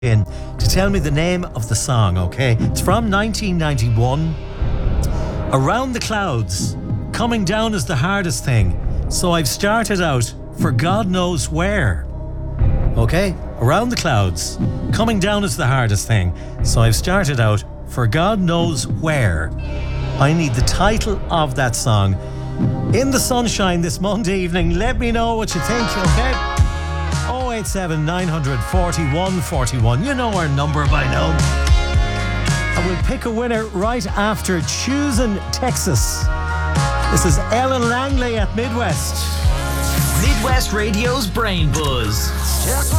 in to tell me the name of the song, okay? It's from 1991. Around the Clouds. Coming Down is the hardest thing. So I've started out for God knows where. Okay? Around the Clouds. Coming Down is the hardest thing. So I've started out for God knows where. I need the title of that song. In the sunshine this Monday evening, let me know what you think, okay? 087 941 41. You know our number by now. And we'll pick a winner right after Choosing Texas. This is Ellen Langley at Midwest. Midwest Radio's Brain Buzz.